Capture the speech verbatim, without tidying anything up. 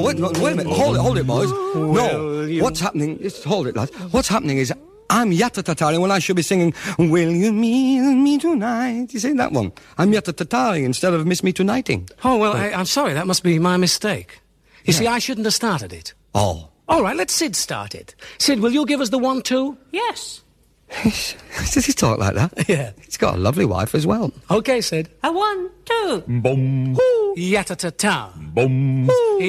wait, no, wait a minute. Hold it, hold it, boys. Will No, you- what's happening? Just hold it, lads. What's happening is I'm yatta-tatari when I should be singing Will you meet me tonight? You see that one? I'm yatta-tatari instead of Miss Me Tonighting. Oh, well, I, I'm sorry, that must be my mistake. You Yeah. see, I shouldn't have started it. Oh. All right, let Sid start it. Sid, will you give us the one-two? Yes. Does he talk like that? Yeah. He's got a lovely wife as well. Okay, Sid. A one, two. Boom, Yatta-ta-ta. boom.